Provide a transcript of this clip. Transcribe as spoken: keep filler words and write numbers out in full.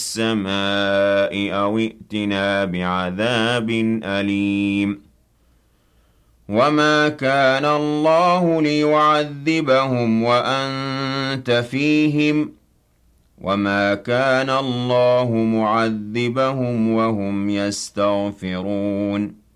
السَّمَاءِ أَوِ ائْتِنَا بِعَذَابٍ أَلِيمٍ وَمَا كَانَ اللَّهُ لِيُعَذِّبَهُمْ وَأَنتَ فِيهِمْ وَمَا كَانَ اللَّهُ مُعَذِّبَهُمْ وَهُمْ يَسْتَغْفِرُونَ